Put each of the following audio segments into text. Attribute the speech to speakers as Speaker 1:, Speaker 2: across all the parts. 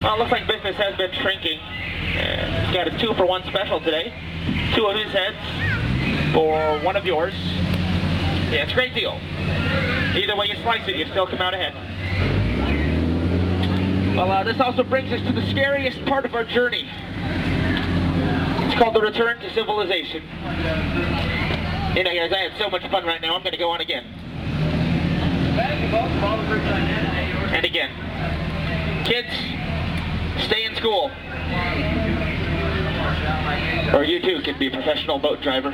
Speaker 1: Well, it looks like business has been shrinking. He's got a 2-for-1 special today. 2 of his heads for 1 of yours. Yeah, it's a great deal. Either way you slice it, you still come out ahead. Well, this also brings us to the scariest part of our journey. It's called the return to civilization. You know, guys, I had so much fun right now, I'm going to go on again. And again. Kids, stay in school. Or you too can be a professional boat driver.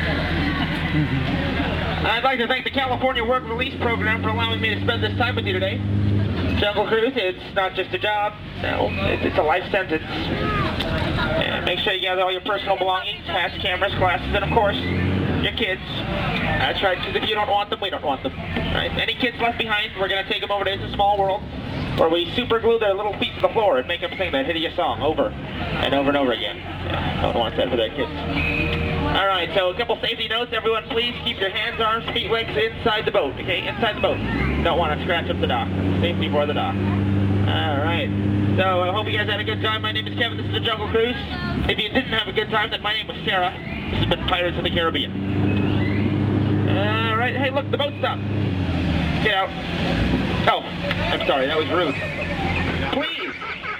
Speaker 1: I'd like to thank the California Work Release Program for allowing me to spend this time with you today. Jungle Cruise, it's not just a job, no, it's a life sentence. And make sure you gather all your personal belongings, past cameras, glasses, and of course, your kids. That's right, because if you don't want them, we don't want them. Right? Any kids left behind, we're going to take them over to It's a Small World, where we super glue their little feet to the floor and make them sing that hideous song over and over and over again. Yeah, don't want that for their kids. Alright, so a couple safety notes. Everyone, please keep your hands, arms, feet, legs inside the boat, okay? Inside the boat. Don't want to scratch up the dock. Safety for the dock. Alright, so I hope you guys had a good time. My name is Kevin. This is the Jungle Cruise. If you didn't have a good time, then my name was Sarah. This has been Pirates of the Caribbean. Alright, hey look, the boat stopped. Get out. Oh, I'm sorry, that was rude. Please!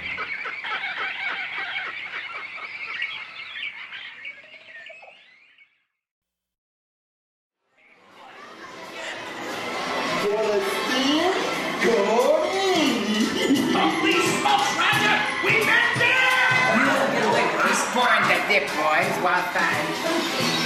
Speaker 2: Holy smokes, Roger! We've been there!
Speaker 3: You get away from this pouring the dip, boys, while fine.